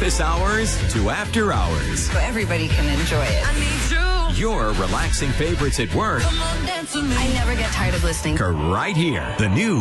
office hours to after hours. So everybody can enjoy it. I need you. Your relaxing favorites at work Come on, dance with me. I never get tired of listening. are right here. The new